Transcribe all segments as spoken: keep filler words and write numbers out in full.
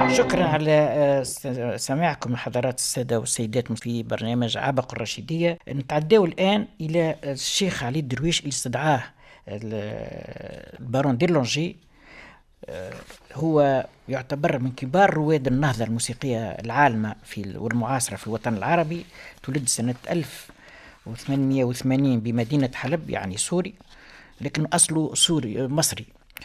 شكرا على آه، س- سماعكم حضرات السادة والسيدات في برنامج عبق الرشيدية. نتعداو الآن إلى الشيخ علي الدرويش اللي استدعاه ال- البارون ديرلونجي. آه، هو يعتبر من كبار رواد النهضة الموسيقية العالمة في ال- والمعاصرة في الوطن العربي. تولد سنة ألف وثمانمئة وثمانين بمدينة حلب، يعني سوري، لكن أصله سوري مصري.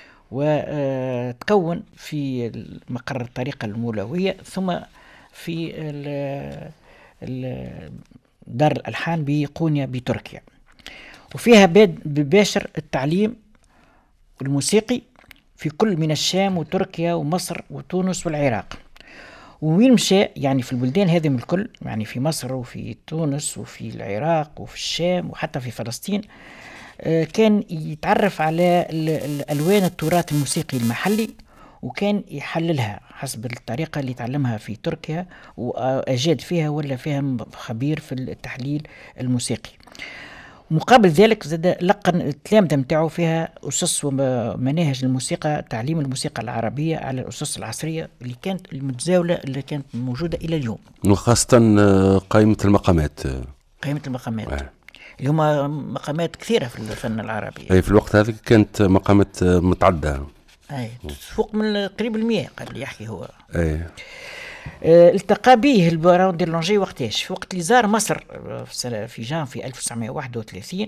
وتكون في مقر الطريقة المولوية، ثم في ال- ال- دار الألحان بقونيا بتركيا. وفيها باد- بباشر التعليم الموسيقي في كل من الشام وتركيا ومصر وتونس والعراق. ووين مشى يعني في البلدان هذه من الكل، يعني في مصر وفي تونس وفي العراق وفي الشام وحتى في فلسطين، آه، كان يتعرف على ال- الألوان التراث الموسيقي المحلي، وكان يحللها حسب الطريقة اللي تعلمها في تركيا وأجاد فيها ولا فيها خبير في التحليل الموسيقي. مقابل ذلك زاد لقن التلامذة متاعو فيها أسس ومناهج الموسيقى، تعليم الموسيقى العربية على الأسس العصرية اللي كانت المتزاولة اللي كانت موجودة إلى اليوم. وخاصة آه، قائمة المقامات. قائمة المقامات آه. اللي هما مقامات كثيرة في الفن العربي. أي في الوقت هذا كانت مقامات آه، متعددة. أي فوق من قريب المياه قال لي يحكي هو. أي. آه، التقى به البارون ديرلونجي وقتاش؟ في وقت اللي زار مصر آه، في سنة في جانفي ألف وتسعمئة وواحد وثلاثين.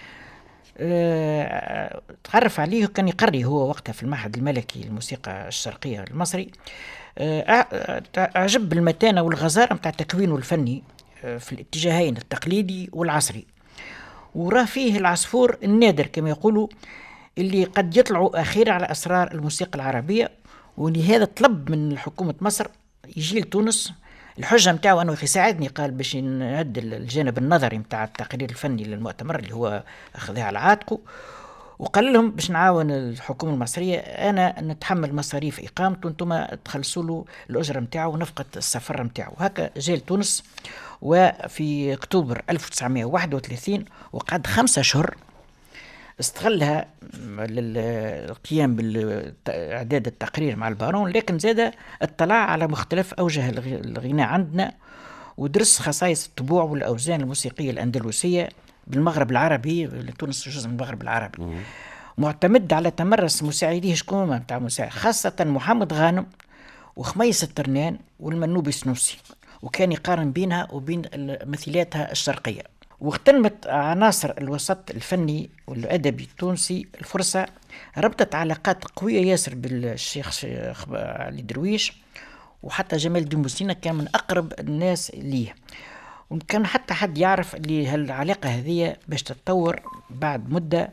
آه، تعرف عليه، كان يقري هو وقتها في المعهد الملكي للموسيقى الشرقية المصري. آه، أع- أعجب بالمتانة والغزارة متاع تكوينه الفني آه، في الاتجاهين التقليدي والعصري. وراه فيه العصفور النادر كما يقولوا، اللي قد يطلعوا أخيرا على أسرار الموسيقى العربية. ولهذا طلب من حكومة مصر يجي لتونس. الحجة متاعه أنه يساعدني، قال باش نعدل الجانب النظري متاع التقرير الفني للمؤتمر اللي هو أخذها على عاتقه. وقال لهم باش نعاون الحكومة المصرية، أنا نتحمل مصاريف إقامته، أنتم تخلصوا له الأجرة متاعه ونفقة السفر متاعه. هكا جاء لتونس وفي أكتوبر ألف وتسعمئة وواحد وثلاثين، وقعد خمسة أشهر استغلها للقيام بالإعداد التقرير مع البارون، لكن زاد اطلع على مختلف أوجه الغناء عندنا، ودرس خصائص الطبوع والأوزان الموسيقية الأندلسية بالمغرب العربي. تونس جزء من المغرب العربي. معتمد على تمرس مساعديه شكون متاع مساعد، خاصة محمد غانم وخميس الترنان والمنوبي السنوسي، وكان يقارن بينها وبين مثيلاتها الشرقية. واغتنمت عناصر الوسط الفني والأدبي التونسي الفرصة، ربطت علاقات قوية ياسر بالشيخ شيخ علي درويش، وحتى جمال الدين بوسينة كان من أقرب الناس ليه. وكان حتى حد يعرف اللي هالعلاقة هذه باش تتطور بعد مدة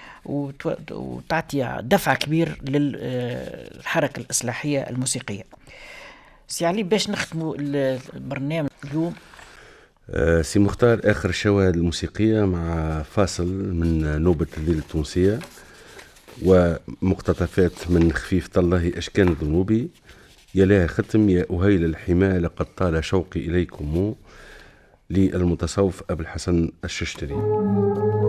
وتعطي دفع كبير للحركة الإصلاحية الموسيقية. سي علي، باش نختموا البرنامج اليوم، آه، سي مختار، آخر الشواهد الموسيقية مع فاصل من نوبة الليلة التونسية ومقتطفات من خفيف الله أشكال ذنوبي. يا لها ختم يا أهيل الحمى لقد طال شوقي إليكم للمتصوف أبو الحسن الششتري.